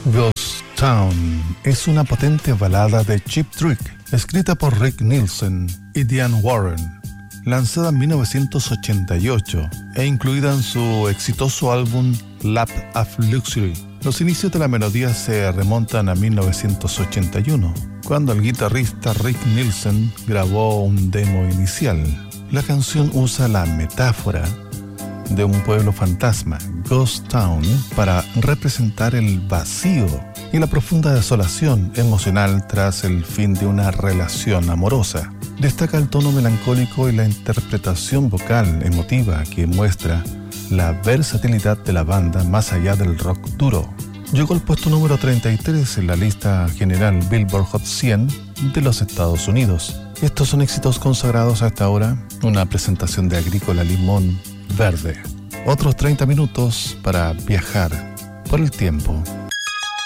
Ghost Town es una potente balada de Cheap Trick, escrita por Rick Nielsen y Diane Warren, lanzada en 1988 e incluida en su exitoso álbum Lap of Luxury. Los inicios de la melodía se remontan a 1981, cuando el guitarrista Rick Nielsen grabó un demo inicial. La canción usa la metáfora de un pueblo fantasma, Ghost Town, para representar el vacío y la profunda desolación emocional tras el fin de una relación amorosa. Destaca el tono melancólico y la interpretación vocal emotiva que muestra la versatilidad de la banda más allá del rock duro. Llegó al puesto número 33 en la lista general Billboard Hot 100 de los Estados Unidos. Estos son éxitos consagrados hasta ahora, una presentación de Agrícola Limón Verde. Otros 30 minutos para viajar por el tiempo